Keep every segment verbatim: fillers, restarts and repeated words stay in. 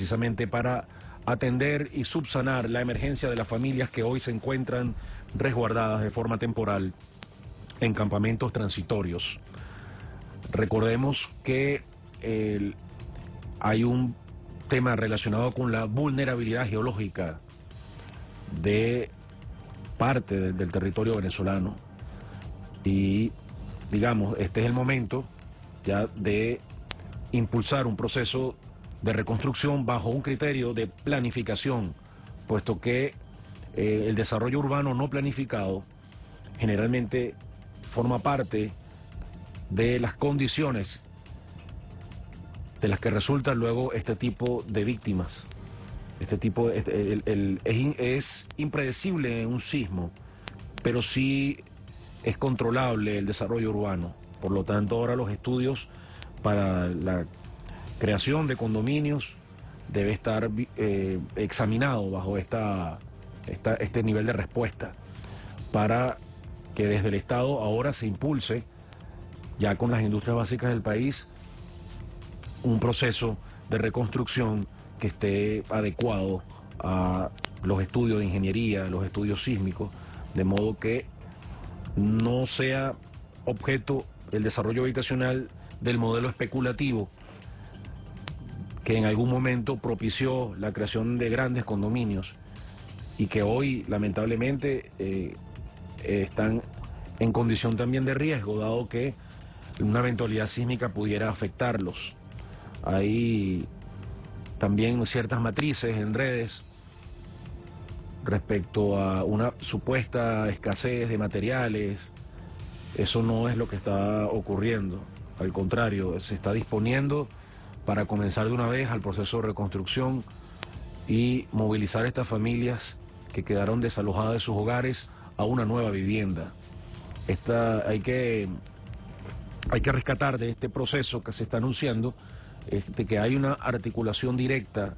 precisamente para atender y subsanar la emergencia de las familias que hoy se encuentran resguardadas de forma temporal en campamentos transitorios. Recordemos que el, hay un tema relacionado con la vulnerabilidad geológica de parte de, del territorio venezolano y, digamos, este es el momento ya de impulsar un proceso de reconstrucción bajo un criterio de planificación, puesto que eh, el desarrollo urbano no planificado generalmente forma parte de las condiciones de las que resultan luego este tipo de víctimas. Este tipo, este, el, el, es, es impredecible en un sismo, pero sí es controlable el desarrollo urbano. Por lo tanto, ahora los estudios para la creación de condominios debe estar eh, examinado bajo esta, esta, este nivel de respuesta, para que desde el Estado ahora se impulse, ya con las industrias básicas del país, un proceso de reconstrucción que esté adecuado a los estudios de ingeniería, los estudios sísmicos, de modo que no sea objeto el desarrollo habitacional del modelo especulativo que en algún momento propició la creación de grandes condominios y que hoy lamentablemente eh, eh, están en condición también de riesgo, dado que una eventualidad sísmica pudiera afectarlos. Hay también ciertas matrices en redes respecto a una supuesta escasez de materiales. Eso no es lo que está ocurriendo, al contrario, se está disponiendo para comenzar de una vez al proceso de reconstrucción y movilizar a estas familias que quedaron desalojadas de sus hogares a una nueva vivienda. Esta, hay que, hay que rescatar de este proceso que se está anunciando este, que hay una articulación directa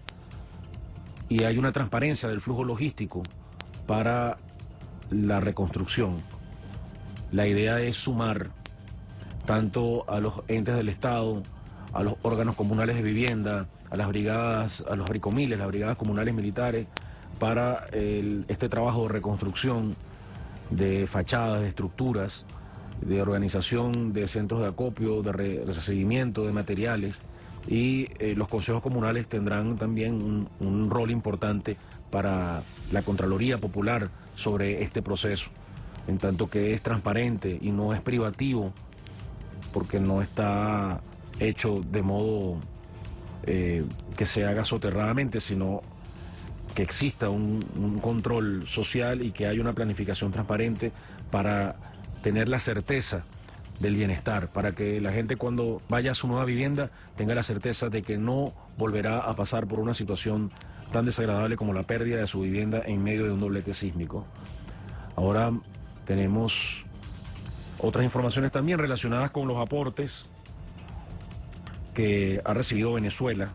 y hay una transparencia del flujo logístico para la reconstrucción. La idea es sumar tanto a los entes del Estado, a los órganos comunales de vivienda, a las brigadas, a los bricomiles, las brigadas comunales militares, para el, este trabajo de reconstrucción de fachadas, de estructuras, de organización de centros de acopio, de, re, de seguimiento de materiales, y eh, los consejos comunales tendrán también un, un rol importante para la Contraloría Popular sobre este proceso, en tanto que es transparente y no es privativo, porque no está hecho de modo eh, que se haga soterradamente, sino que exista un, un control social y que haya una planificación transparente para tener la certeza del bienestar, para que la gente cuando vaya a su nueva vivienda tenga la certeza de que no volverá a pasar por una situación tan desagradable como la pérdida de su vivienda en medio de un doblete sísmico. Ahora tenemos otras informaciones también relacionadas con los aportes que ha recibido Venezuela.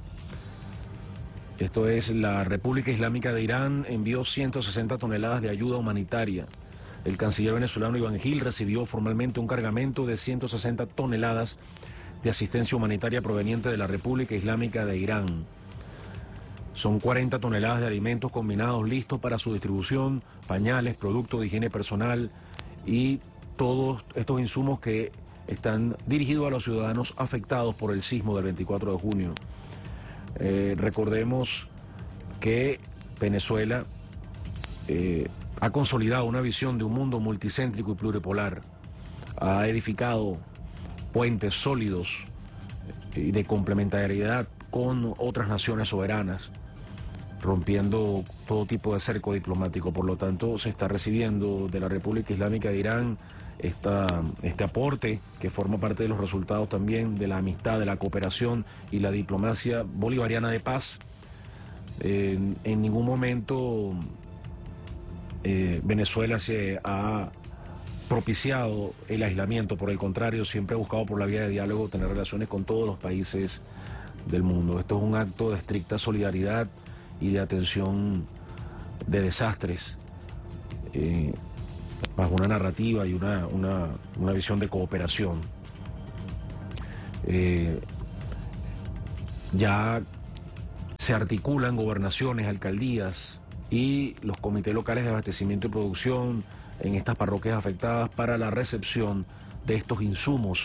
Esto es, la República Islámica de Irán envió ciento sesenta toneladas de ayuda humanitaria. El canciller venezolano Iván Gil recibió formalmente un cargamento de ciento sesenta toneladas de asistencia humanitaria proveniente de la República Islámica de Irán. Son cuarenta toneladas de alimentos combinados listos para su distribución, pañales, productos de higiene personal y todos estos insumos que están dirigidos a los ciudadanos afectados por el sismo del veinticuatro de junio. Eh, recordemos que Venezuela eh, ha consolidado una visión de un mundo multicéntrico y pluripolar, ha edificado puentes sólidos y de complementariedad con otras naciones soberanas, rompiendo todo tipo de cerco diplomático. Por lo tanto, se está recibiendo de la República Islámica de Irán esta, este aporte que forma parte de los resultados también de la amistad, de la cooperación y la diplomacia bolivariana de paz. Eh, en ningún momento eh, Venezuela se ha propiciado el aislamiento, por el contrario, siempre ha buscado por la vía de diálogo tener relaciones con todos los países del mundo. Esto es un acto de estricta solidaridad y de atención de desastres, eh, bajo una narrativa y una, una, una visión de cooperación. Eh, ya se articulan gobernaciones, alcaldías y los comités locales de abastecimiento y producción en estas parroquias afectadas para la recepción de estos insumos.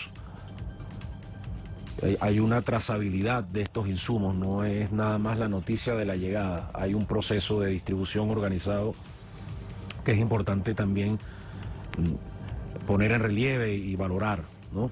Hay una trazabilidad de estos insumos, no es nada más la noticia de la llegada, hay un proceso de distribución organizado que es importante también poner en relieve y valorar, ¿no?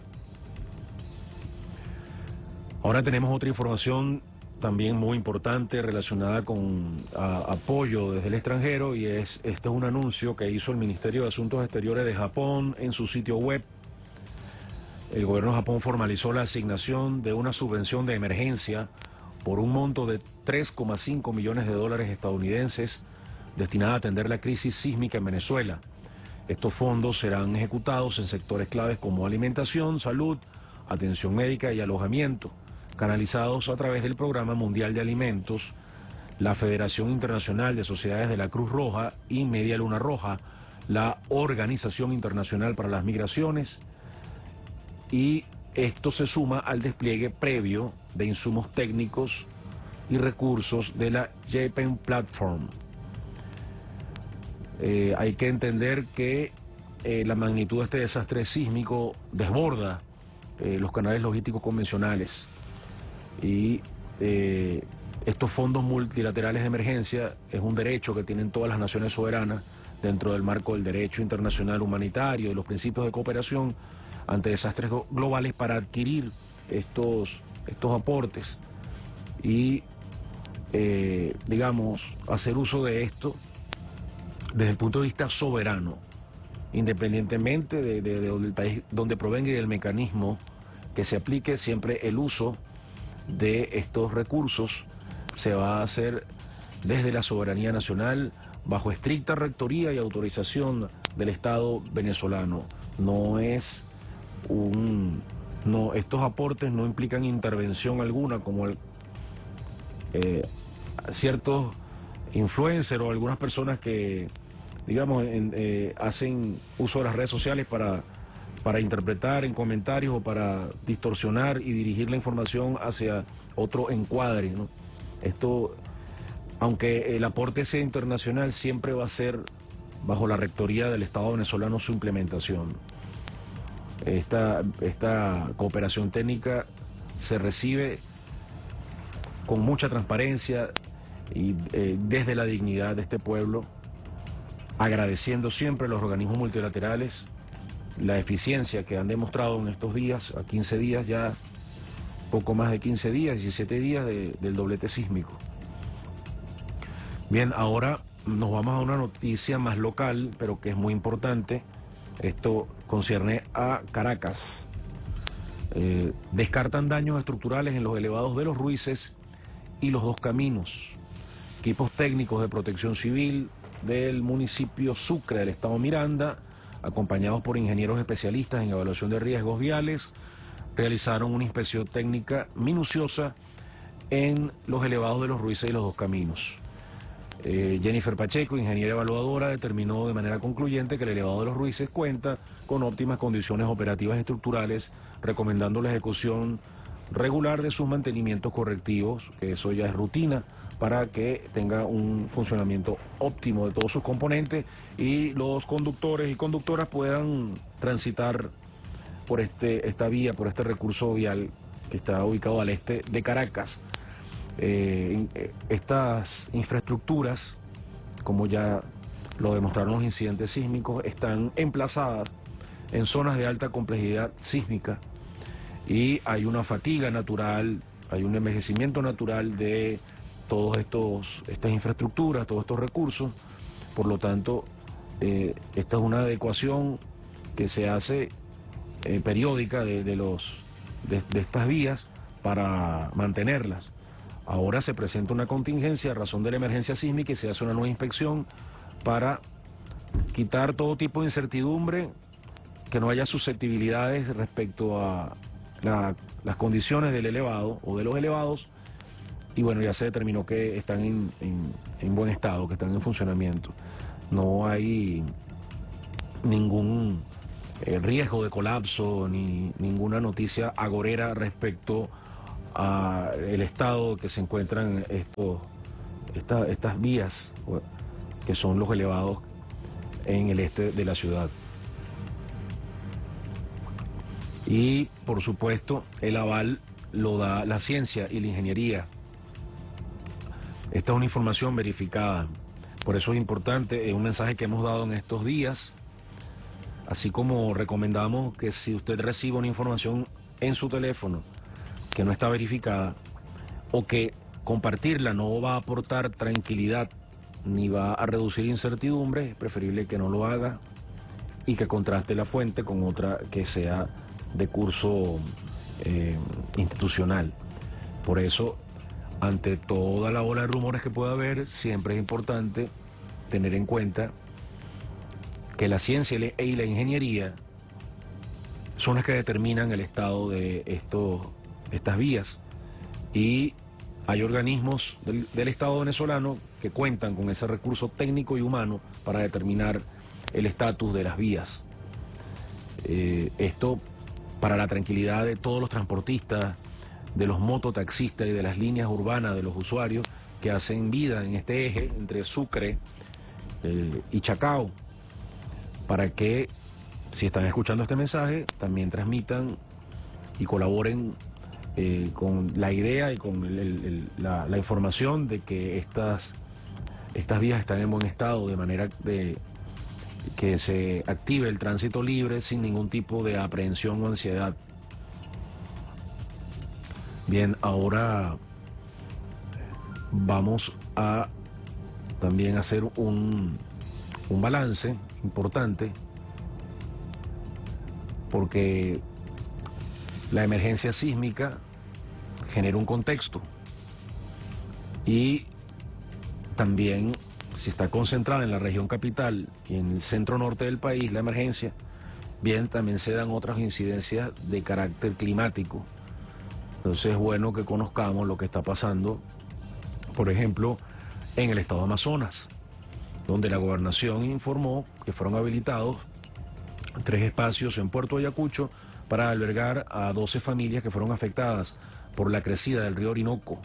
Ahora tenemos otra información también muy importante relacionada con a, apoyo desde el extranjero, y es este es un anuncio que hizo el Ministerio de Asuntos Exteriores de Japón en su sitio web. El gobierno de Japón formalizó la asignación de una subvención de emergencia por un monto de tres coma cinco millones de dólares estadounidenses destinada a atender la crisis sísmica en Venezuela. Estos fondos serán ejecutados en sectores claves como alimentación, salud, atención médica y alojamiento, canalizados a través del Programa Mundial de Alimentos, la Federación Internacional de Sociedades de la Cruz Roja y Media Luna Roja, la Organización Internacional para las Migraciones, y esto se suma al despliegue previo de insumos técnicos y recursos de la Japan Platform. Eh, hay que entender que eh, la magnitud de este desastre sísmico desborda eh, los canales logísticos convencionales, y eh, estos fondos multilaterales de emergencia es un derecho que tienen todas las naciones soberanas dentro del marco del derecho internacional humanitario y los principios de cooperación ante desastres globales para adquirir estos, estos aportes y, eh, digamos, hacer uso de esto desde el punto de vista soberano, independientemente de, de, de donde el país donde provenga y del mecanismo que se aplique. Siempre el uso de estos recursos se va a hacer desde la soberanía nacional, bajo estricta rectoría y autorización del Estado venezolano. No es un no estos aportes no implican intervención alguna, como el, eh, ciertos influencers o algunas personas que, digamos, en, eh, hacen uso de las redes sociales para para interpretar en comentarios o para distorsionar y dirigir la información hacia otro encuadre, ¿no? Esto, aunque el aporte sea internacional, siempre va a ser bajo la rectoría del Estado venezolano su implementación. Esta, esta cooperación técnica se recibe con mucha transparencia y eh, desde la dignidad de este pueblo, agradeciendo siempre a los organismos multilaterales la eficiencia que han demostrado en estos días, a quince días ya, poco más de quince días, diecisiete días de, del doblete sísmico. Bien, ahora nos vamos a una noticia más local, pero que es muy importante. Esto concierne a Caracas. Eh, descartan daños estructurales en los elevados de Los Ruices y los Dos Caminos. Equipos técnicos de protección civil del municipio Sucre del estado Miranda, acompañados por ingenieros especialistas en evaluación de riesgos viales, realizaron una inspección técnica minuciosa en los elevados de Los Ruices y los Dos Caminos. Eh, Jennifer Pacheco, ingeniera evaluadora, determinó de manera concluyente que el elevado de Los Ruices cuenta con óptimas condiciones operativas y estructurales, recomendando la ejecución regular de sus mantenimientos correctivos, que eso ya es rutina, para que tenga un funcionamiento óptimo de todos sus componentes y los conductores y conductoras puedan transitar por este esta vía, por este recurso vial que está ubicado al este de Caracas. Eh, estas infraestructuras, como ya lo demostraron los incidentes sísmicos, están emplazadas en zonas de alta complejidad sísmica y hay una fatiga natural, hay un envejecimiento natural de todos estos estas infraestructuras, todos estos recursos. Por lo tanto, eh, esta es una adecuación que se hace eh, periódica de, de los de, de estas vías para mantenerlas. Ahora se presenta una contingencia a razón de la emergencia sísmica y se hace una nueva inspección para quitar todo tipo de incertidumbre, que no haya susceptibilidades respecto a la, las condiciones del elevado o de los elevados. Y bueno, ya se determinó que están en, en, en buen estado, que están en funcionamiento. No hay ningún eh, riesgo de colapso ni ninguna noticia agorera respecto a el estado que se encuentran estos, esta, estas vías, que son los elevados en el este de la ciudad. Y, por supuesto, el aval lo da la ciencia y la ingeniería. Esta es una información verificada. Por eso es importante, es un mensaje que hemos dado en estos días, así como recomendamos que si usted recibe una información en su teléfono que no está verificada, o que compartirla no va a aportar tranquilidad ni va a reducir incertidumbre, es preferible que no lo haga y que contraste la fuente con otra que sea de curso eh, institucional. Por eso, ante toda la ola de rumores que pueda haber, siempre es importante tener en cuenta que la ciencia y la ingeniería son las que determinan el estado de estos, estas vías, y hay organismos del, del Estado venezolano que cuentan con ese recurso técnico y humano para determinar el estatus de las vías. Eh, esto para la tranquilidad de todos los transportistas, de los mototaxistas y de las líneas urbanas de los usuarios que hacen vida en este eje entre Sucre eh, y Chacao, para que, si están escuchando este mensaje, también transmitan y colaboren eh, con la idea y con el, el, la, la información de que estas, estas vías están en buen estado, de manera de que se active el tránsito libre sin ningún tipo de aprehensión o ansiedad. Bien, ahora vamos a también hacer un, un balance importante, porque la emergencia sísmica genera un contexto y también, si está concentrada en la región capital y en el centro norte del país, la emergencia, bien, también se dan otras incidencias de carácter climático. Entonces es bueno que conozcamos lo que está pasando, por ejemplo, en el estado de Amazonas, donde la gobernación informó que fueron habilitados tres espacios en Puerto Ayacucho para albergar a doce familias que fueron afectadas por la crecida del río Orinoco.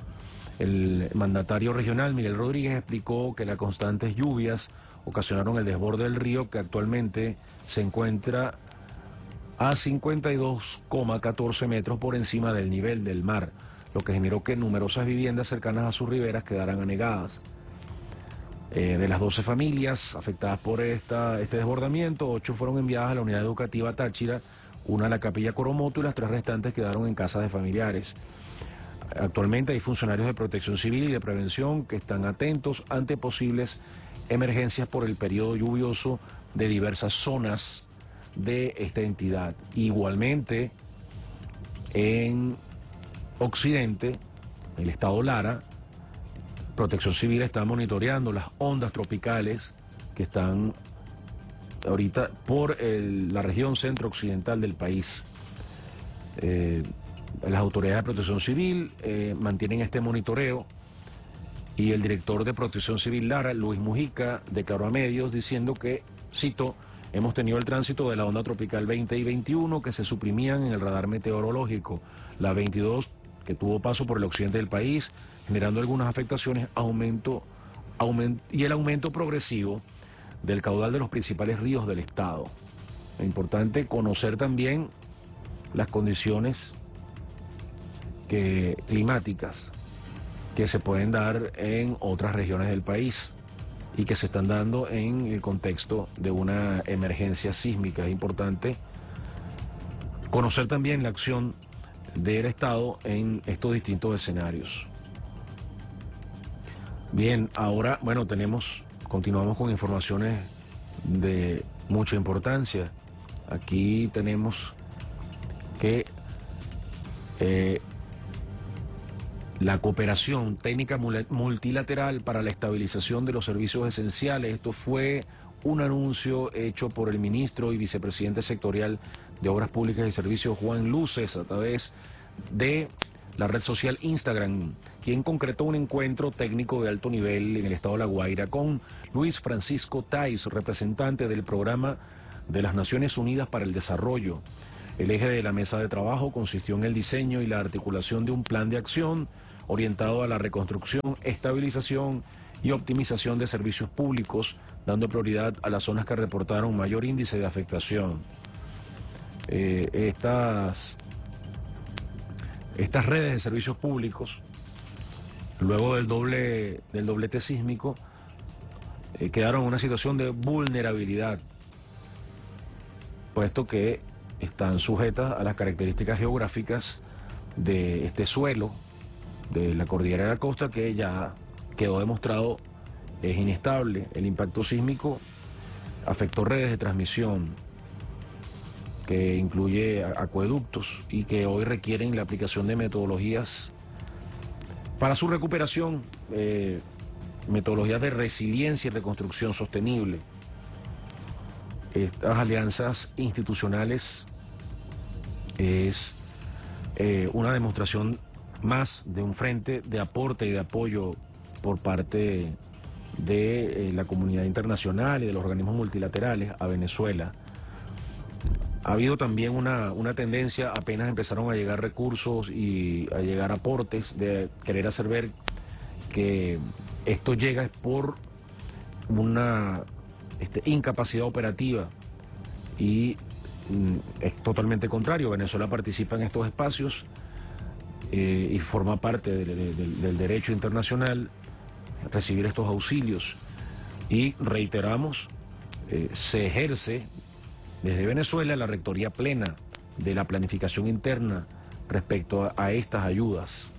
El mandatario regional, Miguel Rodríguez, explicó que las constantes lluvias ocasionaron el desborde del río, que actualmente se encuentra a cincuenta y dos coma catorce metros por encima del nivel del mar, lo que generó que numerosas viviendas cercanas a sus riberas quedaran anegadas. Eh, de las doce familias afectadas por esta, este desbordamiento, ocho fueron enviadas a la unidad educativa Táchira, una a la Capilla Coromoto y las tres restantes quedaron en casas de familiares. Actualmente hay funcionarios de protección civil y de prevención que están atentos ante posibles emergencias por el periodo lluvioso de diversas zonas de esta entidad. Igualmente, en Occidente, el estado Lara, Protección Civil está monitoreando las ondas tropicales que están ahorita por el, la región centro-occidental del país. Eh, las autoridades de Protección Civil eh, mantienen este monitoreo, y el director de Protección Civil Lara, Luis Mujica, declaró a medios diciendo que, cito, hemos tenido el tránsito de la onda tropical veinte y veintiuno que se suprimían en el radar meteorológico. La veintidós, que tuvo paso por el occidente del país, generando algunas afectaciones, aumento, aumento y el aumento progresivo del caudal de los principales ríos del estado. Es importante conocer también las condiciones que, climáticas que se pueden dar en otras regiones del país y que se están dando en el contexto de una emergencia sísmica. Es importante conocer también la acción del Estado en estos distintos escenarios. Bien, ahora, bueno, tenemos, continuamos con informaciones de mucha importancia. Aquí tenemos que eh, la cooperación técnica multilateral para la estabilización de los servicios esenciales. Esto fue un anuncio hecho por el ministro y vicepresidente sectorial de Obras Públicas y Servicios, Juan Luces, a través de la red social Instagram, quien concretó un encuentro técnico de alto nivel en el estado de La Guaira con Luis Francisco Tais, representante del Programa de las Naciones Unidas para el Desarrollo. El eje de la mesa de trabajo consistió en el diseño y la articulación de un plan de acción orientado a la reconstrucción, estabilización y optimización de servicios públicos, dando prioridad a las zonas que reportaron mayor índice de afectación. Eh, estas, estas redes de servicios públicos, luego del, doble, del doblete sísmico, eh, quedaron en una situación de vulnerabilidad, puesto que están sujetas a las características geográficas de este suelo, de la cordillera de la costa, que ya quedó demostrado es inestable. El impacto sísmico afectó redes de transmisión, que incluye acueductos y que hoy requieren la aplicación de metodologías para su recuperación, eh, metodologías de resiliencia y reconstrucción sostenible. Estas alianzas institucionales es eh, una demostración más de un frente de aporte y de apoyo por parte de eh, la comunidad internacional y de los organismos multilaterales a Venezuela. Ha habido también una, una tendencia, apenas empezaron a llegar recursos y a llegar aportes, de querer hacer ver que esto llega por una este, incapacidad operativa, y mm, es totalmente contrario. Venezuela participa en estos espacios eh, y forma parte de, de, de, del derecho internacional recibir estos auxilios, y reiteramos, eh, se ejerce desde Venezuela la rectoría plena de la planificación interna respecto a, a estas ayudas.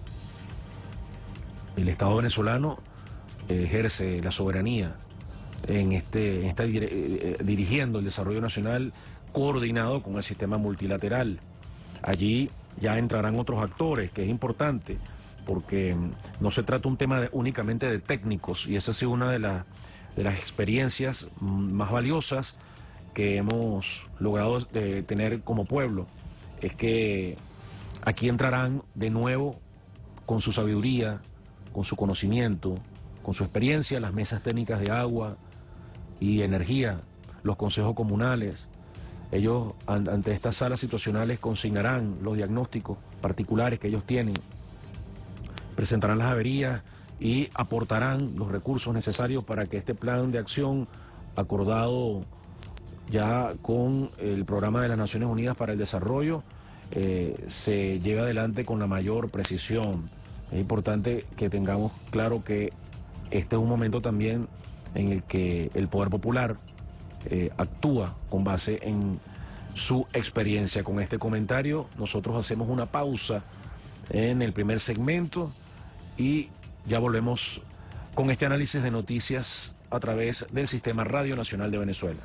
El Estado venezolano eh, ejerce la soberanía en este, en esta, eh, dirigiendo el desarrollo nacional coordinado con el sistema multilateral. Allí ya entrarán otros actores, que es importante, porque no se trata un tema de, únicamente de técnicos, y esa ha sido una de, la, de las experiencias más valiosas que hemos logrado eh, tener como pueblo, es que aquí entrarán de nuevo con su sabiduría, con su conocimiento, con su experiencia, las mesas técnicas de agua y energía, los consejos comunales. Ellos ante estas salas situacionales consignarán los diagnósticos particulares que ellos tienen, presentarán las averías y aportarán los recursos necesarios para que este plan de acción acordado ya con el Programa de las Naciones Unidas para el Desarrollo eh, se lleve adelante con la mayor precisión. Es importante que tengamos claro que este es un momento también en el que el poder popular eh, actúa con base en su experiencia. Con este comentario nosotros hacemos una pausa en el primer segmento y ya volvemos con este análisis de noticias a través del Sistema Radio Nacional de Venezuela.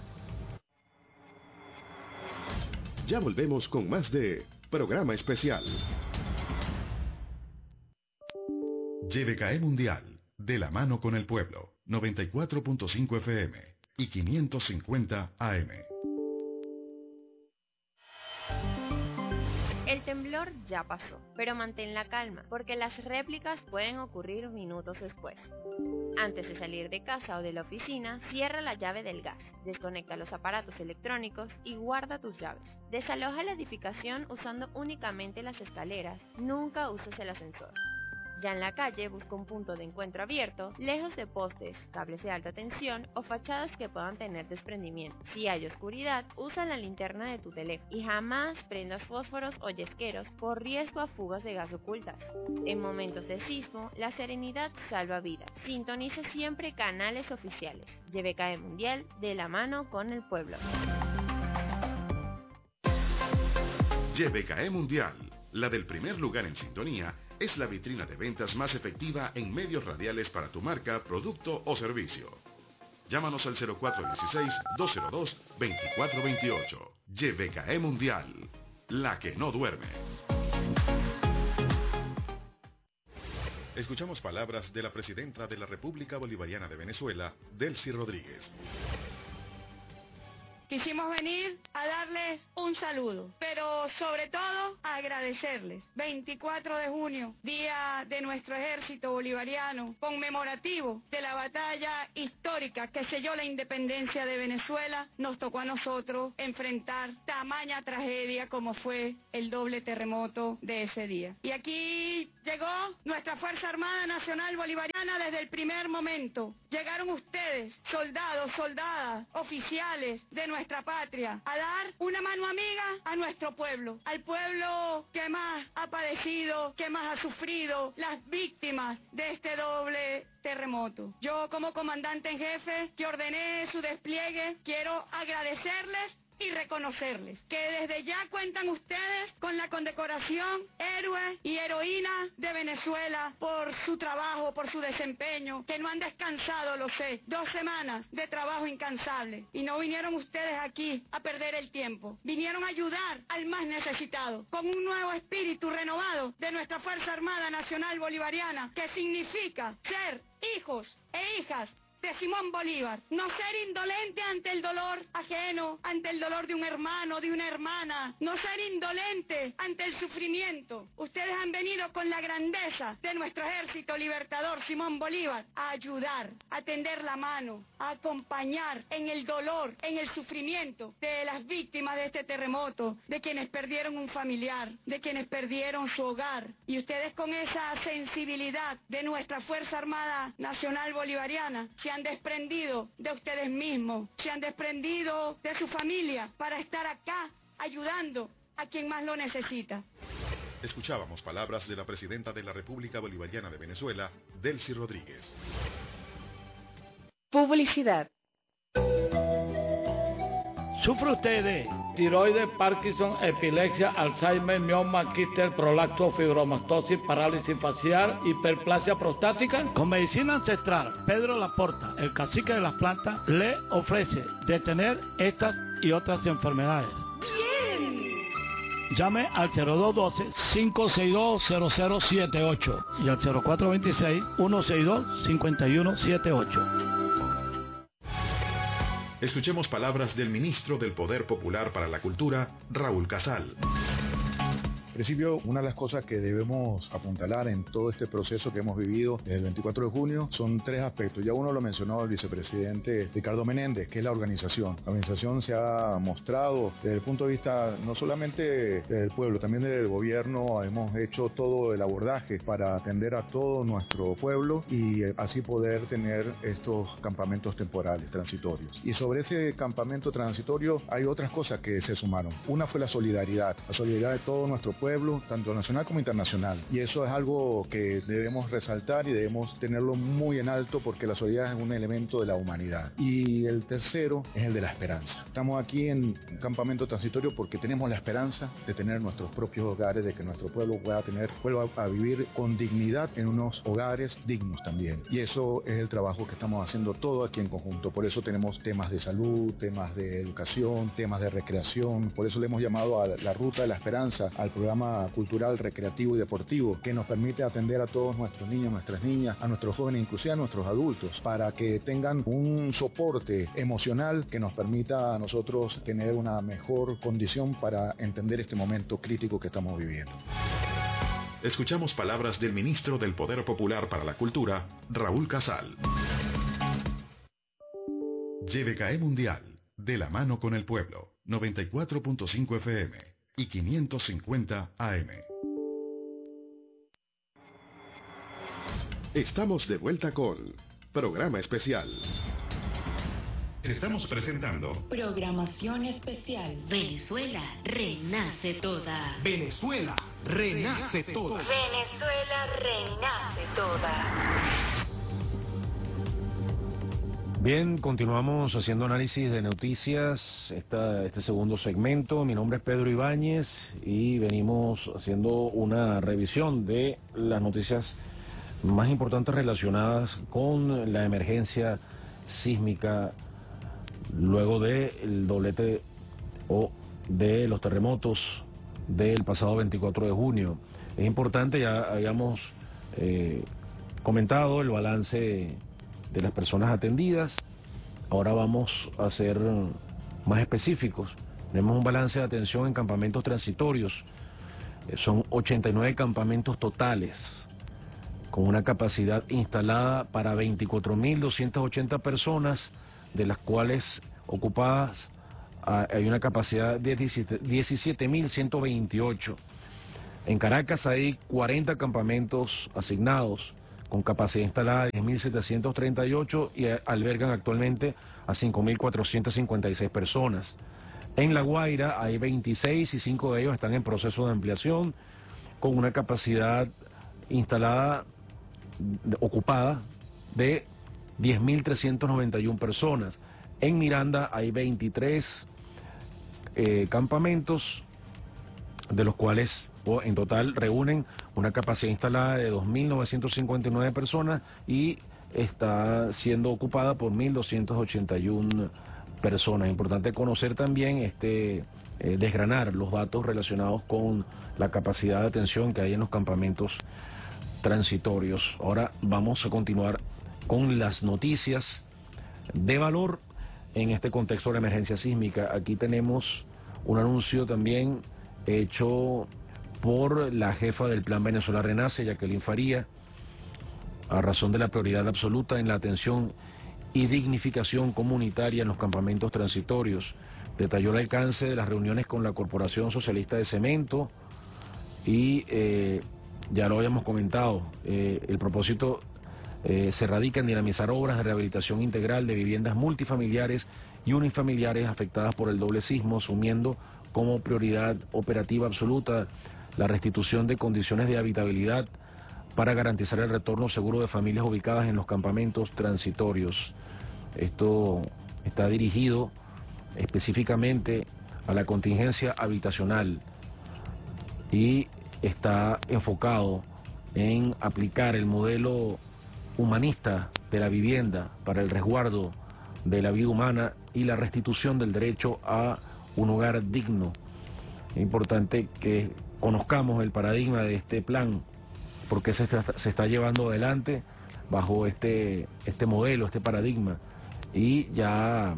Ya volvemos con más de Programa Especial. Y V K E Mundial, de la mano con el pueblo, noventa y cuatro punto cinco F M y quinientos cincuenta A M. El temblor ya pasó, pero mantén la calma, porque las réplicas pueden ocurrir minutos después. Antes de salir de casa o de la oficina, cierra la llave del gas, desconecta los aparatos electrónicos y guarda tus llaves. Desaloja la edificación usando únicamente las escaleras, nunca uses el ascensor. Ya en la calle, busca un punto de encuentro abierto, lejos de postes, cables de alta tensión o fachadas que puedan tener desprendimiento. Si hay oscuridad, usa la linterna de tu teléfono y jamás prendas fósforos o yesqueros por riesgo a fugas de gas ocultas. En momentos de sismo, la serenidad salva vidas. Sintonice siempre canales oficiales. Y V K E Mundial, de la mano con el pueblo. Y V K E Mundial, la del primer lugar en sintonía, es la vitrina de ventas más efectiva en medios radiales para tu marca, producto o servicio. Llámanos al cero cuatro uno seis, dos cero dos, dos cuatro dos ocho. Y V K E Mundial, la que no duerme. Escuchamos palabras de la presidenta de la República Bolivariana de Venezuela, Delcy Rodríguez. quisimos venir a darles un saludo, pero sobre todo a agradecerles. veinticuatro de junio, día de nuestro ejército bolivariano, conmemorativo de la batalla histórica que selló la independencia de Venezuela, nos tocó a nosotros enfrentar tamaña tragedia como fue el doble terremoto de ese día. Y aquí llegó nuestra Fuerza Armada Nacional Bolivariana desde el primer momento. Llegaron ustedes, soldados, soldadas, oficiales de nuestra patria, a dar una mano amiga a nuestro pueblo, al pueblo que más ha padecido, que más ha sufrido, las víctimas de este doble terremoto. Yo, como comandante en jefe que ordené su despliegue, quiero agradecerles y reconocerles que desde ya cuentan ustedes con la condecoración Héroe y Heroína de Venezuela por su trabajo, por su desempeño, que no han descansado, lo sé, dos semanas de trabajo incansable, y no vinieron ustedes aquí a perder el tiempo, vinieron a ayudar al más necesitado, con un nuevo espíritu renovado de nuestra Fuerza Armada Nacional Bolivariana, que significa ser hijos e hijas de Simón Bolívar, no ser indolente ante el dolor ajeno, ante el dolor de un hermano, de una hermana, no ser indolente ante el sufrimiento. Ustedes han venido con la grandeza de nuestro ejército libertador Simón Bolívar a ayudar, a tender la mano, a acompañar en el dolor, en el sufrimiento de las víctimas de este terremoto, de quienes perdieron un familiar, de quienes perdieron su hogar. Y ustedes, con esa sensibilidad de nuestra Fuerza Armada Nacional Bolivariana, se han desprendido de ustedes mismos, se han desprendido de su familia para estar acá ayudando a quien más lo necesita. Escuchábamos palabras de la presidenta de la República Bolivariana de Venezuela, Delcy Rodríguez. Publicidad. ¿Sufre usted de tiroides, Parkinson, epilepsia, Alzheimer, mioma, quistes, prolapso, fibromastosis, parálisis facial, hiperplasia prostática? Con medicina ancestral, Pedro Laporta, el cacique de las plantas, le ofrece detener estas y otras enfermedades. ¡Bien! Llame al cero dos uno dos, cinco seis dos, cero cero siete ocho y al cero cuatro dos seis, uno seis dos, cinco uno siete ocho. Escuchemos palabras del ministro del Poder Popular para la Cultura, Raúl Casal. En principio, una de las cosas que debemos apuntalar en todo este proceso que hemos vivido desde el veinticuatro de junio son tres aspectos. Ya uno lo mencionó el vicepresidente Ricardo Menéndez, que es la organización. La organización se ha mostrado desde el punto de vista no solamente del pueblo, también del gobierno. Hemos hecho todo el abordaje para atender a todo nuestro pueblo y así poder tener estos campamentos temporales, transitorios. Y sobre ese campamento transitorio hay otras cosas que se sumaron. Una fue la solidaridad, la solidaridad de todo nuestro pueblo, pueblo, tanto nacional como internacional. Y eso es algo que debemos resaltar y debemos tenerlo muy en alto, porque la solidaridad es un elemento de la humanidad. Y el tercero es el de la esperanza. Estamos aquí en un campamento transitorio porque tenemos la esperanza de tener nuestros propios hogares, de que nuestro pueblo pueda tener, vuelva a vivir con dignidad en unos hogares dignos también. Y eso es el trabajo que estamos haciendo todo aquí en conjunto. Por eso tenemos temas de salud, temas de educación, temas de recreación. Por eso le hemos llamado a la Ruta de la Esperanza al programa cultural, recreativo y deportivo, que nos permite atender a todos nuestros niños, nuestras niñas, a nuestros jóvenes, inclusive a nuestros adultos, para que tengan un soporte emocional que nos permita a nosotros tener una mejor condición para entender este momento crítico que estamos viviendo. Escuchamos palabras del ministro del Poder Popular para la Cultura, Raúl Casal. Y B K E Mundial, de la mano con el pueblo, noventa y cuatro punto cinco F M y quinientos cincuenta A M. Estamos de vuelta con Programa Especial. Estamos presentando Programación especial. Venezuela renace toda. Venezuela renace toda. Venezuela renace toda. Bien, continuamos haciendo análisis de noticias, esta, este segundo segmento. Mi nombre es Pedro Ibáñez y venimos haciendo una revisión de las noticias más importantes relacionadas con la emergencia sísmica luego del doblete o de los terremotos del pasado veinticuatro de junio. Es importante, ya habíamos eh, comentado el balance de las personas atendidas. Ahora vamos a hacer más específicos. Tenemos un balance de atención en campamentos transitorios. Eh, son ochenta y nueve campamentos totales, con una capacidad instalada para veinticuatro mil doscientas ochenta personas, de las cuales ocupadas ah, hay una capacidad de diecisiete mil ciento veintiocho. En Caracas hay cuarenta campamentos asignados con capacidad instalada de diez mil setecientos treinta y ocho y albergan actualmente a cinco mil cuatrocientas cincuenta y seis personas. En La Guaira hay veintiséis y cinco de ellos están en proceso de ampliación, con una capacidad instalada, ocupada, de diez mil trescientas noventa y una personas. En Miranda hay veintitrés eh, campamentos, de los cuales o en total reúnen una capacidad instalada de dos mil novecientas cincuenta y nueve personas y está siendo ocupada por mil doscientas ochenta y una personas. Importante conocer también, este, eh, desgranar los datos relacionados con la capacidad de atención que hay en los campamentos transitorios. Ahora vamos a continuar con las noticias de valor en este contexto de la emergencia sísmica. Aquí tenemos un anuncio también hecho por la jefa del Plan Venezuela Renace, Jacqueline Faría, a razón de la prioridad absoluta en la atención y dignificación comunitaria en los campamentos transitorios. Detalló el alcance de las reuniones con la Corporación Socialista de Cemento y eh, ya lo habíamos comentado, eh, el propósito eh, se radica en dinamizar obras de rehabilitación integral de viviendas multifamiliares y unifamiliares afectadas por el doble sismo, asumiendo como prioridad operativa absoluta la restitución de condiciones de habitabilidad para garantizar el retorno seguro de familias ubicadas en los campamentos transitorios. Esto está dirigido específicamente a la contingencia habitacional y está enfocado en aplicar el modelo humanista de la vivienda para el resguardo de la vida humana y la restitución del derecho a un hogar digno. Es importante que conozcamos el paradigma de este plan, porque se está, se está llevando adelante bajo este, este modelo, este paradigma, y ya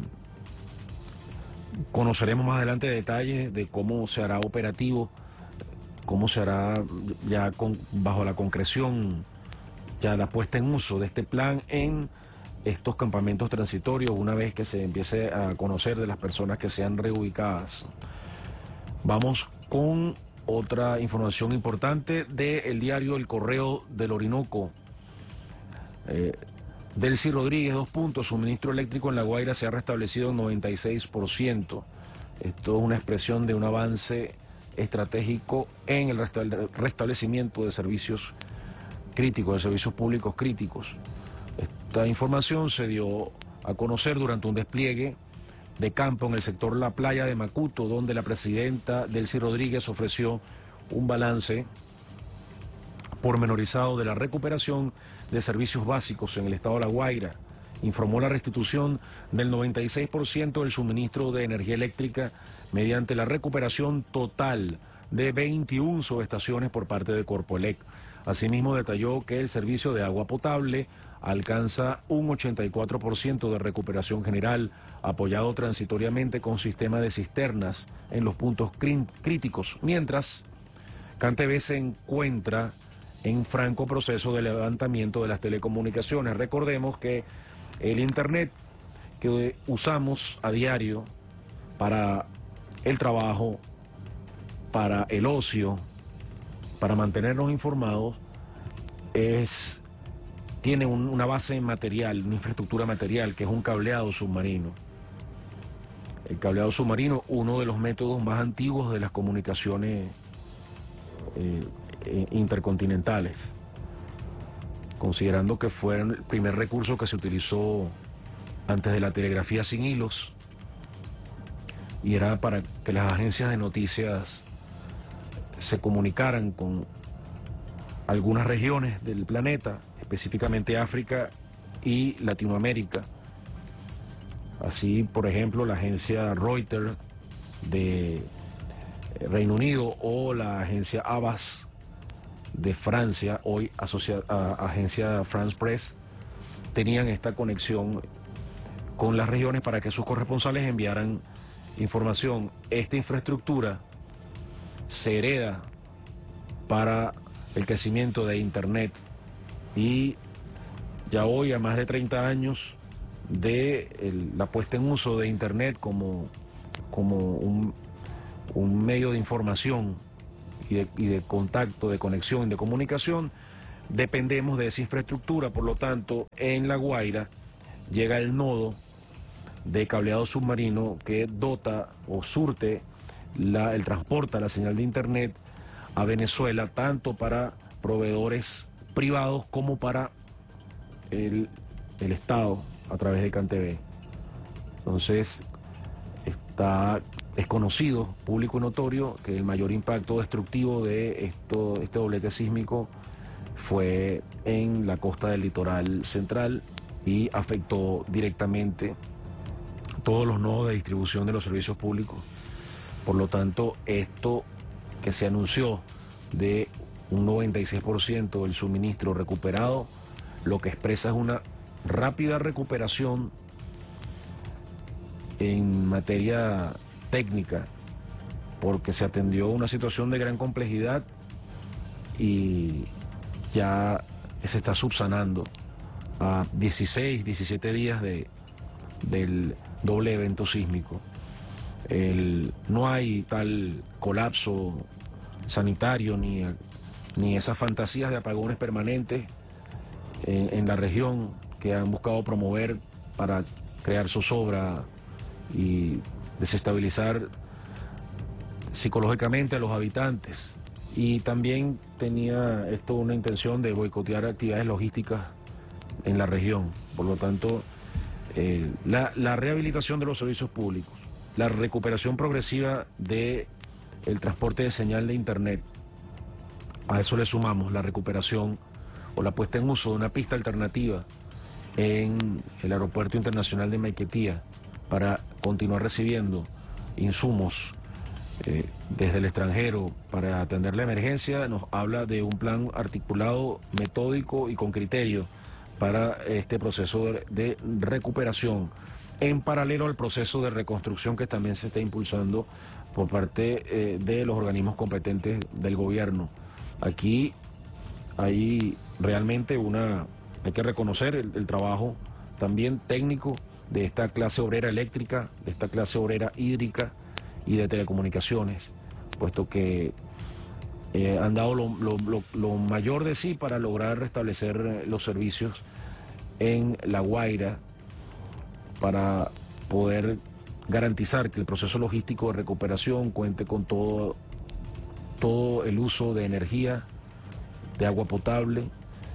conoceremos más adelante detalles de cómo se hará operativo, cómo se hará ya con, bajo la concreción, ya la puesta en uso de este plan en estos campamentos transitorios, una vez que se empiece a conocer de las personas que sean reubicadas. Vamos con otra información importante del diario El Correo del Orinoco. Eh, Delcy Rodríguez, dos puntos, suministro eléctrico en La Guaira se ha restablecido en noventa y seis por ciento. Esto es una expresión de un avance estratégico en el restablecimiento de servicios críticos, de servicios públicos críticos. Esta información se dio a conocer durante un despliegue de campo en el sector La Playa de Macuto, donde la presidenta Delcy Rodríguez ofreció un balance pormenorizado de la recuperación de servicios básicos en el estado de La Guaira. Informó la restitución del noventa y seis por ciento del suministro de energía eléctrica mediante la recuperación total de veintiuna subestaciones por parte de Corpoelec. Asimismo, detalló que el servicio de agua potable alcanza un ochenta y cuatro por ciento de recuperación general, apoyado transitoriamente con sistema de cisternas en los puntos críticos, mientras CanTV se encuentra en franco proceso de levantamiento de las telecomunicaciones. Recordemos que el Internet que usamos a diario para el trabajo, para el ocio, para mantenernos informados, es, tiene un, una base material, una infraestructura material, que es un cableado submarino. El cableado submarino, uno de los métodos más antiguos de las comunicaciones eh, eh, intercontinentales, considerando que fue el primer recurso que se utilizó antes de la telegrafía sin hilos, y era para que las agencias de noticias se comunicaran con algunas regiones del planeta, específicamente África y Latinoamérica. Así, por ejemplo, la agencia Reuters de Reino Unido o la agencia Abbas de Francia, hoy asocia a agencia France Press, tenían esta conexión con las regiones para que sus corresponsales enviaran información, esta infraestructura se hereda para el crecimiento de Internet y ya hoy, a más de treinta años de el, la puesta en uso de Internet como, como un, un medio de información y de, y de contacto, de conexión y de comunicación, dependemos de esa infraestructura. Por lo tanto, en La Guaira llega el nodo de cableado submarino que dota o surte la, el transporta la señal de Internet a Venezuela, tanto para proveedores privados como para el, el Estado a través de CanTV. Entonces, está, es conocido, público y notorio, que el mayor impacto destructivo de esto, este doblete sísmico fue en la costa del litoral central y afectó directamente todos los nodos de distribución de los servicios públicos. Por lo tanto, esto que se anunció de un noventa y seis por ciento del suministro recuperado, lo que expresa es una rápida recuperación en materia técnica, porque se atendió una situación de gran complejidad y ya se está subsanando a dieciséis, diecisiete días de, del doble evento sísmico. El, no hay tal colapso sanitario ni, ni esas fantasías de apagones permanentes en, en la región que han buscado promover para crear zozobra y desestabilizar psicológicamente a los habitantes. Y también tenía esto una intención de boicotear actividades logísticas en la región. Por lo tanto, eh, la, la rehabilitación de los servicios públicos, la recuperación progresiva de el transporte de señal de Internet, a eso le sumamos la recuperación o la puesta en uso de una pista alternativa en el Aeropuerto Internacional de Maiquetía para continuar recibiendo insumos eh, desde el extranjero para atender la emergencia. Nos habla de un plan articulado, metódico y con criterio para este proceso de, de recuperación, en paralelo al proceso de reconstrucción que también se está impulsando por parte eh, de los organismos competentes del gobierno. Aquí hay realmente una, hay que reconocer el, el trabajo también técnico de esta clase obrera eléctrica, de esta clase obrera hídrica y de telecomunicaciones, puesto que eh, han dado lo, lo, lo, lo mayor de sí para lograr restablecer los servicios en La Guaira, para poder garantizar que el proceso logístico de recuperación cuente con todo, todo el uso de energía, de agua potable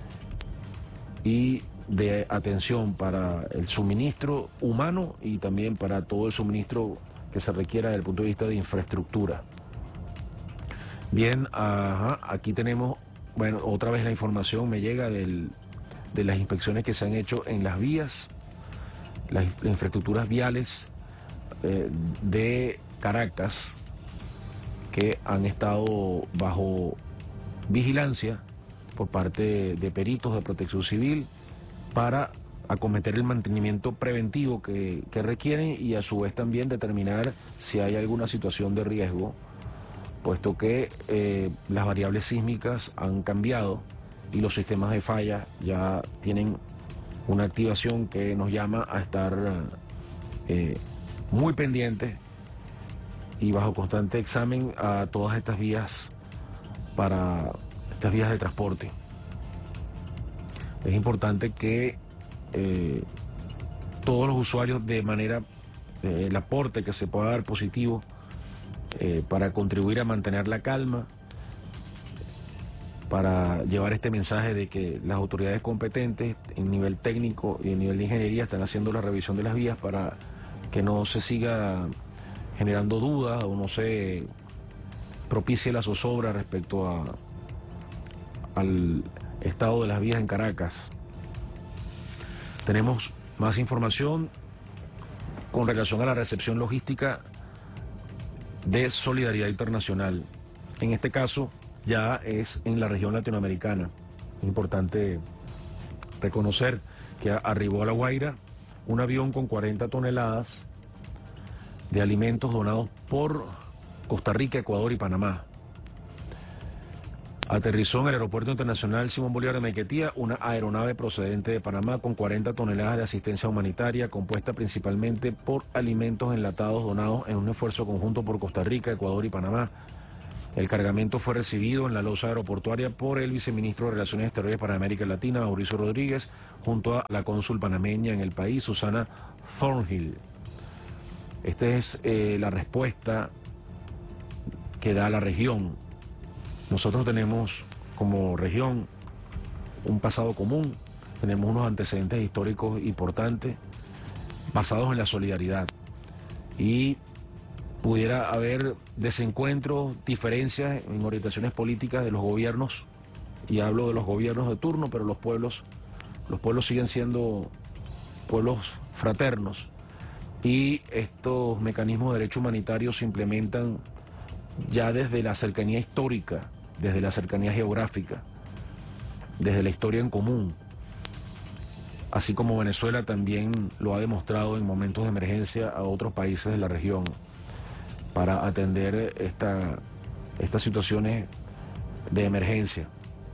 y de atención para el suministro humano y también para todo el suministro que se requiera desde el punto de vista de infraestructura. Bien, ajá, aquí tenemos, bueno, otra vez la información me llega del, de las inspecciones que se han hecho en las vías, las infraestructuras viales eh, de Caracas, que han estado bajo vigilancia por parte de peritos de Protección Civil para acometer el mantenimiento preventivo que, que requieren y a su vez también determinar si hay alguna situación de riesgo, puesto que eh, las variables sísmicas han cambiado y los sistemas de falla ya tienen una activación que nos llama a estar eh, muy pendientes y bajo constante examen a todas estas vías para estas vías de transporte. Es importante que eh, todos los usuarios, de manera eh, el aporte que se pueda dar positivo eh, para contribuir a mantener la calma, para llevar este mensaje de que las autoridades competentes en nivel técnico y en nivel de ingeniería están haciendo la revisión de las vías para que no se siga generando dudas o no se propicie la zozobra respecto a, al estado de las vías en Caracas. Tenemos más información con relación a la recepción logística de Solidaridad Internacional. En este caso ya es en la región latinoamericana. Es importante reconocer que arribó a La Guaira un avión con cuarenta toneladas de alimentos donados por Costa Rica, Ecuador y Panamá. Aterrizó en el Aeropuerto Internacional Simón Bolívar de Maiquetía una aeronave procedente de Panamá con cuarenta toneladas de asistencia humanitaria, compuesta principalmente por alimentos enlatados donados en un esfuerzo conjunto por Costa Rica, Ecuador y Panamá. El cargamento fue recibido en la losa aeroportuaria por el viceministro de Relaciones Exteriores para América Latina, Mauricio Rodríguez, junto a la cónsul panameña en el país, Susana Thornhill. Esta es eh, la respuesta que da la región. Nosotros tenemos como región un pasado común, tenemos unos antecedentes históricos importantes basados en la solidaridad y pudiera haber desencuentros, diferencias en orientaciones políticas de los gobiernos, y hablo de los gobiernos de turno, pero los pueblos, los pueblos siguen siendo pueblos fraternos, y estos mecanismos de derecho humanitario se implementan ya desde la cercanía histórica, desde la cercanía geográfica, desde la historia en común, así como Venezuela también lo ha demostrado en momentos de emergencia a otros países de la región para atender esta, estas situaciones de emergencia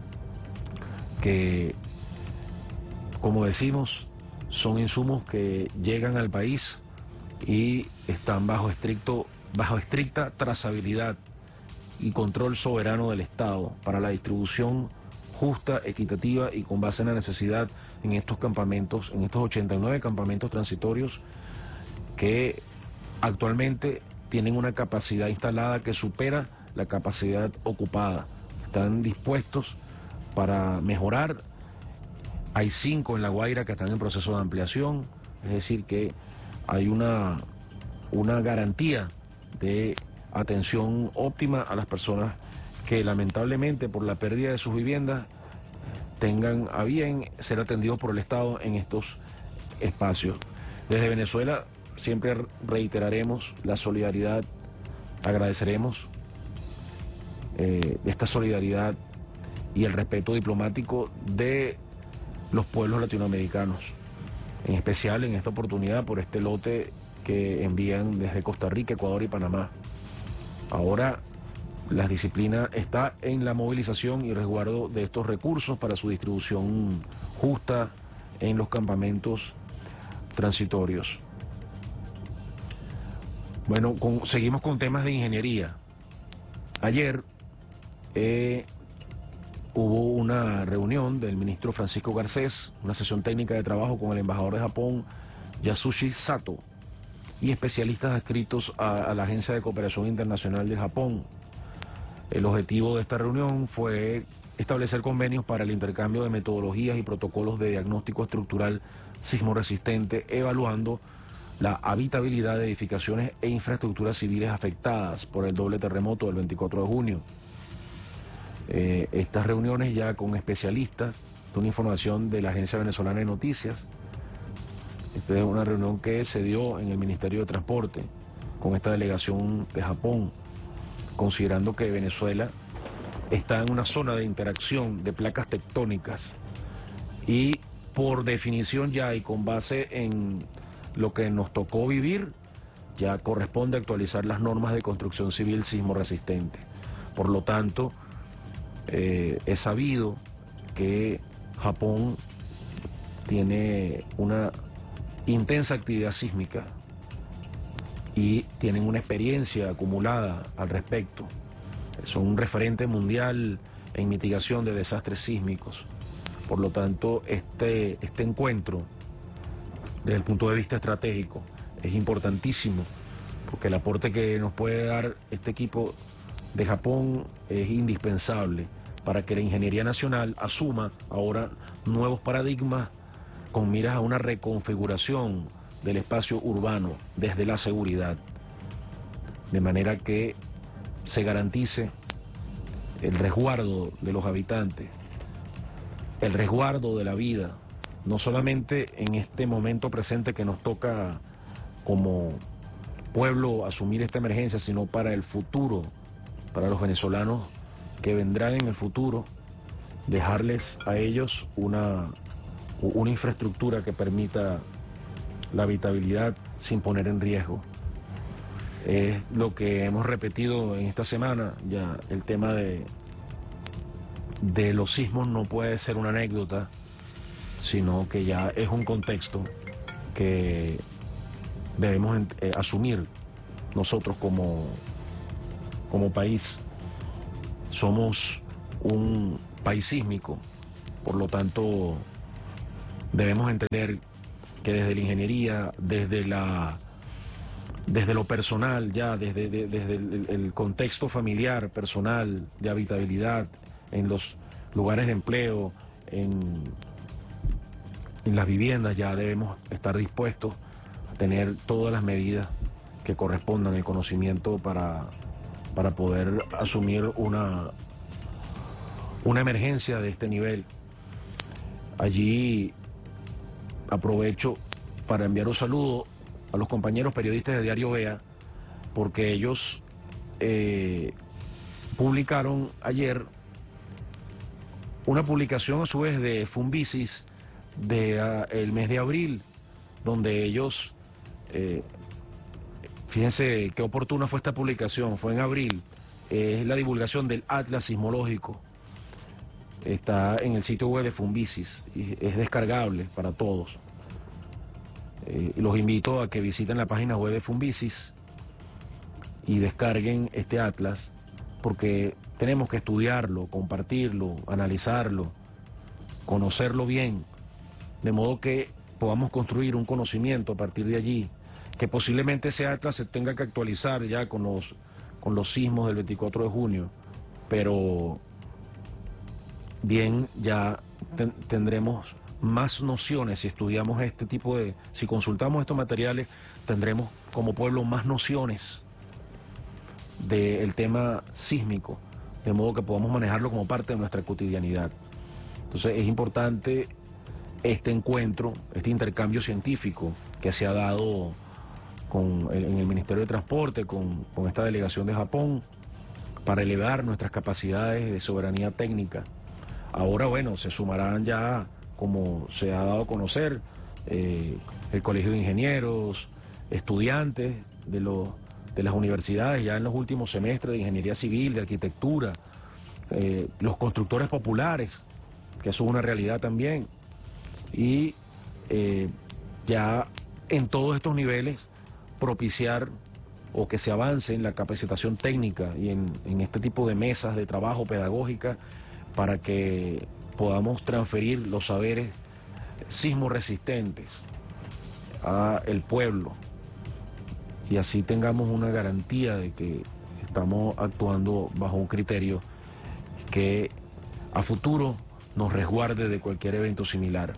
que, como decimos, son insumos que llegan al país y están bajo estricto, bajo estricta trazabilidad y control soberano del Estado para la distribución justa, equitativa y con base en la necesidad en estos campamentos, en estos ochenta y nueve campamentos transitorios que actualmente tienen una capacidad instalada que supera la capacidad ocupada. Están dispuestos para mejorar. Hay cinco en La Guaira que están en proceso de ampliación, es decir que hay una, una garantía de atención óptima a las personas que lamentablemente por la pérdida de sus viviendas tengan a bien ser atendidos por el Estado en estos espacios. Desde Venezuela siempre reiteraremos la solidaridad, agradeceremos eh, esta solidaridad y el respeto diplomático de los pueblos latinoamericanos, en especial en esta oportunidad por este lote que envían desde Costa Rica, Ecuador y Panamá. Ahora la disciplina está en la movilización y resguardo de estos recursos para su distribución justa en los campamentos transitorios. Bueno, con, seguimos con temas de ingeniería. Ayer eh, hubo una reunión del ministro Francisco Garcés, una sesión técnica de trabajo con el embajador de Japón, Yasushi Sato, y especialistas adscritos a, a la Agencia de Cooperación Internacional de Japón. El objetivo de esta reunión fue establecer convenios para el intercambio de metodologías y protocolos de diagnóstico estructural sismoresistente, evaluando la habitabilidad de edificaciones e infraestructuras civiles afectadas por el doble terremoto del veinticuatro de junio. Eh, estas reuniones ya con especialistas, con información de la Agencia Venezolana de Noticias. Esta es una reunión que se dio en el Ministerio de Transporte con esta delegación de Japón, considerando que Venezuela está en una zona de interacción de placas tectónicas y por definición ya y con base en lo que nos tocó vivir, ya corresponde actualizar las normas de construcción civil sismo resistente. Por lo tanto, eh, es sabido que Japón tiene una intensa actividad sísmica y tienen una experiencia acumulada al respecto. Son un referente mundial en mitigación de desastres sísmicos. Por lo tanto, este, este encuentro, desde el punto de vista estratégico, es importantísimo, porque el aporte que nos puede dar este equipo de Japón es indispensable para que la ingeniería nacional asuma ahora nuevos paradigmas con miras a una reconfiguración del espacio urbano desde la seguridad, de manera que se garantice el resguardo de los habitantes, el resguardo de la vida, no solamente en este momento presente que nos toca como pueblo asumir esta emergencia, sino para el futuro, para los venezolanos que vendrán en el futuro, dejarles a ellos una, una infraestructura que permita la habitabilidad sin poner en riesgo Es lo que hemos repetido en esta semana, ya el tema de, de los sismos no puede ser una anécdota, sino que ya es un contexto que debemos eh, asumir nosotros como, como país. Somos un país sísmico, por lo tanto debemos entender que desde la ingeniería, desde la desde lo personal, ya desde, de, desde el, el contexto familiar, personal, de habitabilidad, en los lugares de empleo, en, en las viviendas, ya debemos estar dispuestos a tener todas las medidas que correspondan, el conocimiento para, para poder asumir una, una emergencia de este nivel. Allí aprovecho para enviar un saludo a los compañeros periodistas de Diario Vea, porque ellos eh, publicaron ayer una publicación a su vez de Fumbisis de uh, el mes de abril, donde ellos, eh, fíjense qué oportuna fue esta publicación, fue en abril, es eh, la divulgación del Atlas Sismológico, está en el sitio web de Fumbisis, y es descargable para todos. Eh, los invito a que visiten la página web de Fumbisis y descarguen este atlas, porque tenemos que estudiarlo, compartirlo, analizarlo, conocerlo bien, de modo que podamos construir un conocimiento a partir de allí, que posiblemente ese atlas se tenga que actualizar ya con los, con los sismos del veinticuatro de junio, pero bien ya ten, tendremos más nociones si estudiamos este tipo de, si consultamos estos materiales, tendremos como pueblo más nociones del tema sísmico, de modo que podamos manejarlo como parte de nuestra cotidianidad. Entonces es importante este encuentro, este intercambio científico que se ha dado con el, en el Ministerio de Transporte, con, con esta delegación de Japón, para elevar nuestras capacidades de soberanía técnica. Ahora, bueno, se sumarán ya, como se ha dado a conocer, eh, el Colegio de Ingenieros, estudiantes de, los, de las universidades ya en los últimos semestres de Ingeniería Civil, de Arquitectura, eh, los constructores populares, que eso es una realidad también, y eh, ya en todos estos niveles propiciar o que se avance en la capacitación técnica y en, en este tipo de mesas de trabajo pedagógica para que podamos transferir los saberes sismoresistentes al pueblo y así tengamos una garantía de que estamos actuando bajo un criterio que a futuro nos resguarde de cualquier evento similar.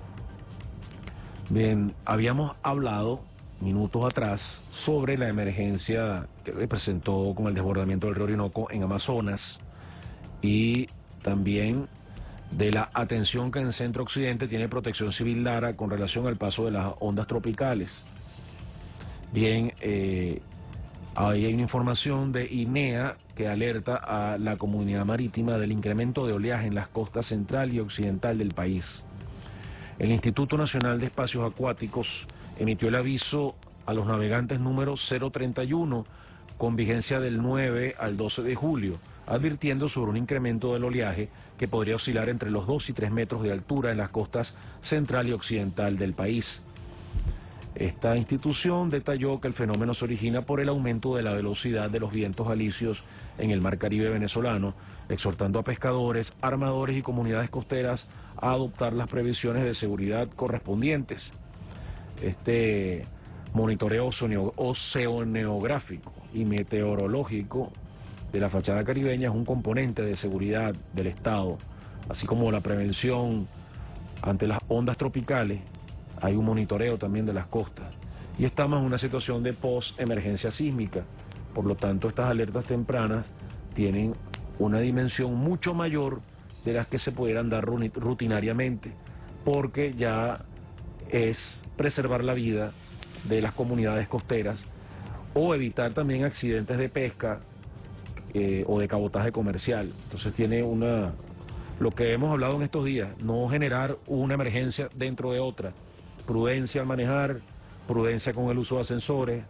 Bien, habíamos hablado minutos atrás sobre la emergencia que se presentó con el desbordamiento del río Orinoco en Amazonas y también de la atención que en Centro Occidente tiene Protección Civil Lara con relación al paso de las ondas tropicales. Bien, eh, ahí hay una información de INEA que alerta a la comunidad marítima del incremento de oleaje en las costas central y occidental del país. El Instituto Nacional de Espacios Acuáticos emitió el aviso a los navegantes número cero treinta y uno con vigencia del nueve al doce de julio, advirtiendo sobre un incremento del oleaje que podría oscilar entre los dos y tres metros de altura en las costas central y occidental del país. Esta institución detalló que el fenómeno se origina por el aumento de la velocidad de los vientos alisios en el mar Caribe venezolano, exhortando a pescadores, armadores y comunidades costeras a adoptar las previsiones de seguridad correspondientes. Este monitoreo oceanográfico y meteorológico de la fachada caribeña es un componente de seguridad del Estado, así como la prevención ante las ondas tropicales. Hay un monitoreo también de las costas y estamos en una situación de post-emergencia sísmica, por lo tanto estas alertas tempranas tienen una dimensión mucho mayor de las que se pudieran dar rutinariamente, porque ya es preservar la vida de las comunidades costeras o evitar también accidentes de pesca eh, o de cabotaje comercial. Entonces tiene una, lo que hemos hablado en estos días, no generar una emergencia dentro de otra, prudencia al manejar, prudencia con el uso de ascensores,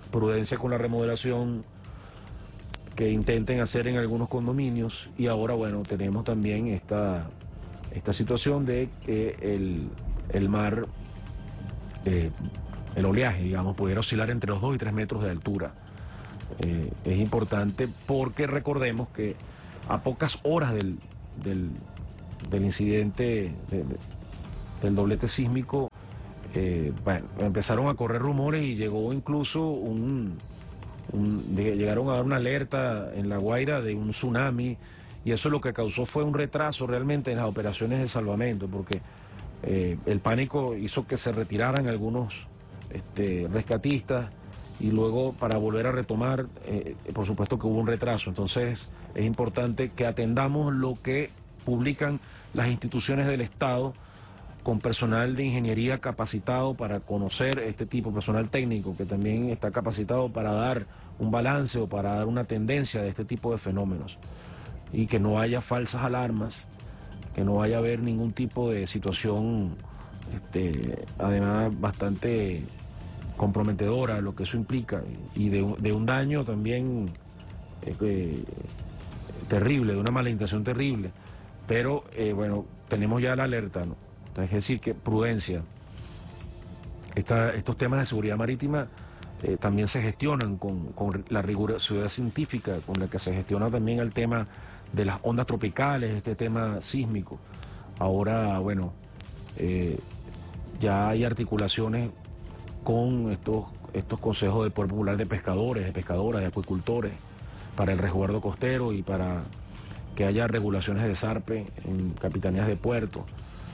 prudencia con la remodelación que intenten hacer en algunos condominios, y ahora bueno, tenemos también esta, esta situación de que el, el mar, eh, el oleaje, digamos, pudiera oscilar entre los dos y tres metros de altura. Eh, es importante porque recordemos que a pocas horas del, del, del incidente de, de, del doblete sísmico, eh, bueno, empezaron a correr rumores y llegó incluso un, un de, llegaron a dar una alerta en La Guaira de un tsunami, y eso lo que causó fue un retraso realmente en las operaciones de salvamento, porque eh, el pánico hizo que se retiraran algunos este, rescatistas, y luego para volver a retomar, eh, por supuesto que hubo un retraso. Entonces es importante que atendamos lo que publican las instituciones del Estado, con personal de ingeniería capacitado para conocer este tipo, personal técnico que también está capacitado para dar un balance o para dar una tendencia de este tipo de fenómenos, y que no haya falsas alarmas, que no vaya a haber ningún tipo de situación, este, además bastante comprometedora, lo que eso implica, y de, de un daño también eh, eh, terrible, de una mala intención terrible. Pero eh, bueno, tenemos ya la alerta, ¿no? Es decir, que prudencia. Esta, estos temas de seguridad marítima eh, también se gestionan con, con la rigurosidad científica con la que se gestiona también el tema de las ondas tropicales, este tema sísmico. Ahora, bueno, eh, ya hay articulaciones con estos, estos consejos del Poder Popular de pescadores, de pescadoras, de acuicultores, para el resguardo costero y para que haya regulaciones de zarpe en capitanías de puerto.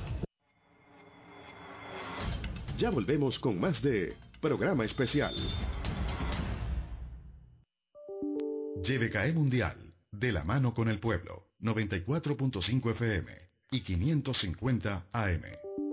Ya volvemos con más de Programa Especial. Y V K E Mundial, de la mano con el pueblo, noventa y cuatro punto cinco F M y quinientos cincuenta A M.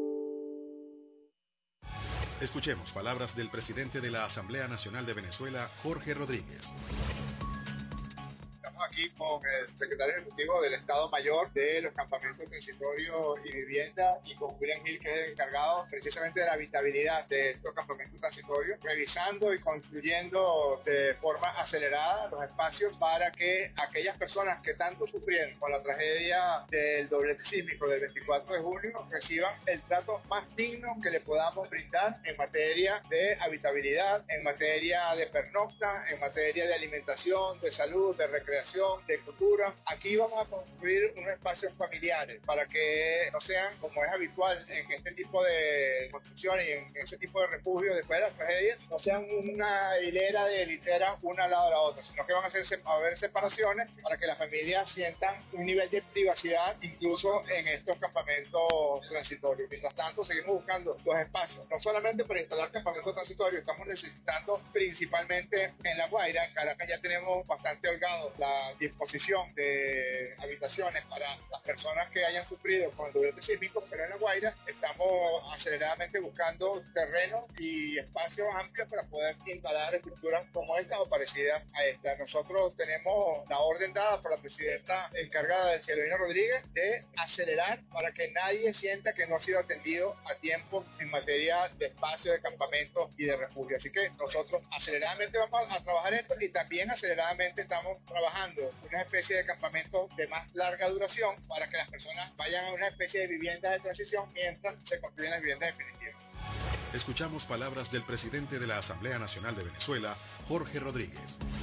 Escuchemos palabras del presidente de la Asamblea Nacional de Venezuela, Jorge Rodríguez. Estamos aquí con el secretario ejecutivo del Estado Mayor de los campamentos transitorios y vivienda, y con William Hill, que es el encargado precisamente de la habitabilidad de estos campamentos transitorios, revisando y construyendo de forma acelerada los espacios para que aquellas personas que tanto sufrieron con la tragedia del doblete sísmico del veinticuatro de junio reciban el trato más digno que le podamos brindar en materia de habitabilidad, en materia de pernocta, en materia de alimentación, de salud, de recreación, de cultura. Aquí vamos a construir unos espacios familiares para que no sean, como es habitual en este tipo de construcciones y en ese tipo de refugios después de las tragedias, no sean una hilera de literas una al lado de la otra, sino que van a, hacer, a haber separaciones para que las familias sientan un nivel de privacidad incluso en estos campamentos transitorios. Mientras tanto, seguimos buscando los espacios, no solamente para instalar campamentos transitorios, estamos necesitando principalmente en La Guaira. En Caracas ya tenemos bastante holgado la disposición de habitaciones para las personas que hayan sufrido con el doblete sísmico, pero en La Guaira estamos aceleradamente buscando terrenos y espacios amplios para poder instalar estructuras como esta o parecidas a esta. Nosotros tenemos la orden dada por la presidenta encargada de Cielina Rodríguez de acelerar para que nadie sienta que no ha sido atendido a tiempo en materia de espacio, de campamento y de refugio. Así que nosotros aceleradamente vamos a trabajar esto, y también aceleradamente estamos trabajando una especie de campamento de más larga duración para que las personas vayan a una especie de viviendas de transición mientras se construyen las viviendas definitivas. Escuchamos palabras del presidente de la Asamblea Nacional de Venezuela, Jorge Rodríguez.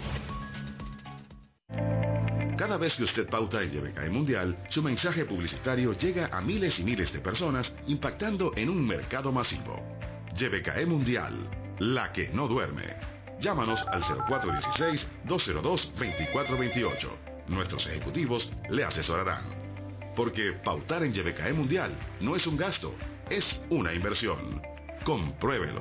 Cada vez que usted pauta en Y V K E Mundial, su mensaje publicitario llega a miles y miles de personas, impactando en un mercado masivo. Y V K E Mundial, la que no duerme. Llámanos al cero cuatro uno seis, dos cero dos, dos cuatro dos ocho. Nuestros ejecutivos le asesorarán. Porque pautar en Y V K E Mundial no es un gasto, es una inversión. Compruébelo.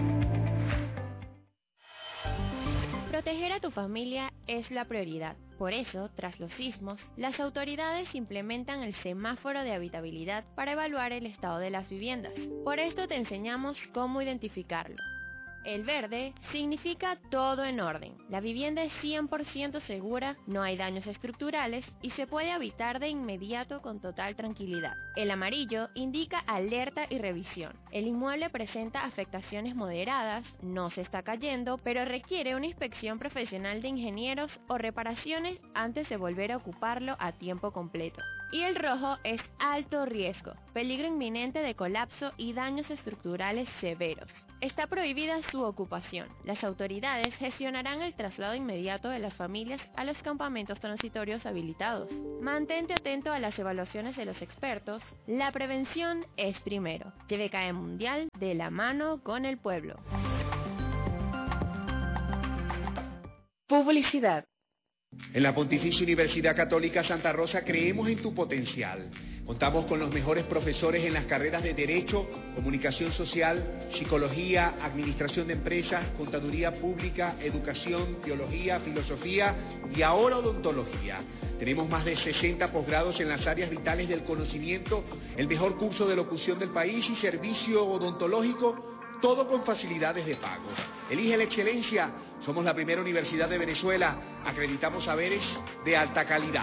Proteger a tu familia es la prioridad. Por eso, tras los sismos, las autoridades implementan el semáforo de habitabilidad para evaluar el estado de las viviendas. Por esto te enseñamos cómo identificarlo. El verde significa todo en orden. La vivienda es cien por ciento segura, no hay daños estructurales y se puede habitar de inmediato con total tranquilidad. El amarillo indica alerta y revisión. El inmueble presenta afectaciones moderadas, no se está cayendo, pero requiere una inspección profesional de ingenieros o reparaciones antes de volver a ocuparlo a tiempo completo. Y el rojo es alto riesgo, peligro inminente de colapso y daños estructurales severos. Está prohibida su ocupación. Las autoridades gestionarán el traslado inmediato de las familias a los campamentos transitorios habilitados. Mantente atento a las evaluaciones de los expertos. La prevención es primero. J B K E Mundial, de la mano con el pueblo. Publicidad. En la Pontificia Universidad Católica Santa Rosa creemos en tu potencial. Contamos con los mejores profesores en las carreras de Derecho, Comunicación Social, Psicología, Administración de Empresas, Contaduría Pública, Educación, Teología, Filosofía y ahora Odontología. Tenemos más de sesenta posgrados en las áreas vitales del conocimiento, el mejor curso de locución del país y servicio odontológico, todo con facilidades de pago. Elige la excelencia. Somos la primera universidad de Venezuela. Acreditamos saberes de alta calidad.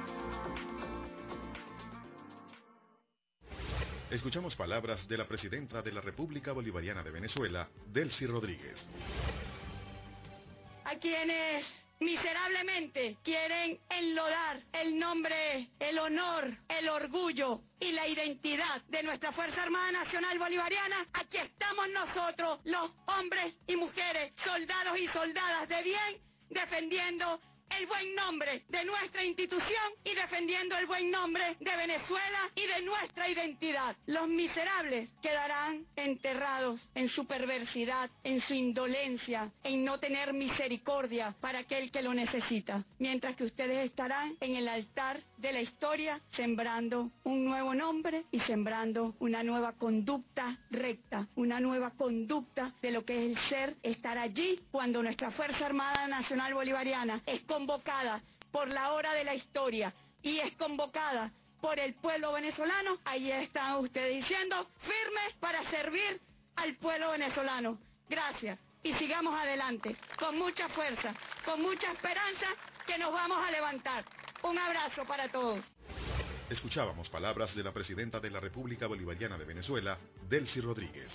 Escuchamos palabras de la presidenta de la República Bolivariana de Venezuela, Delcy Rodríguez. A quienes miserablemente quieren enlodar el nombre, el honor, el orgullo y la identidad de nuestra Fuerza Armada Nacional Bolivariana, aquí estamos nosotros, los hombres y mujeres, soldados y soldadas de bien, defendiendo el buen nombre de nuestra institución y defendiendo el buen nombre de Venezuela y de nuestra identidad. Los miserables quedarán enterrados en su perversidad, en su indolencia, en no tener misericordia para aquel que lo necesita, mientras que ustedes estarán en el altar de la historia sembrando un nuevo nombre y sembrando una nueva conducta recta, una nueva conducta de lo que es el ser, estar allí cuando nuestra Fuerza Armada Nacional Bolivariana es convocada por la hora de la historia y es convocada por el pueblo venezolano. Ahí están ustedes diciendo firmes para servir al pueblo venezolano. Gracias y sigamos adelante con mucha fuerza, con mucha esperanza que nos vamos a levantar. Un abrazo para todos. Escuchábamos palabras de la presidenta de la República Bolivariana de Venezuela, Delcy Rodríguez.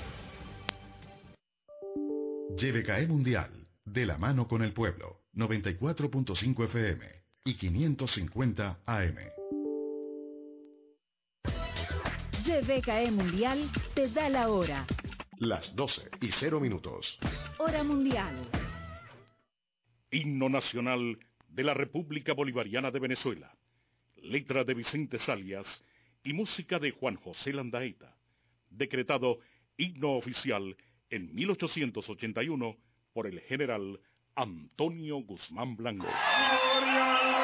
J B K E Mundial, de la mano con el pueblo, noventa y cuatro punto cinco F M y quinientos cincuenta A M. J B K E Mundial te da la hora. Las doce y cero minutos. Hora mundial. Himno nacional de la República Bolivariana de Venezuela. Letra de Vicente Salias y música de Juan José Landaeta. Decretado himno oficial en mil ochocientos ochenta y uno por el general Antonio Guzmán Blanco. ¡Gloria!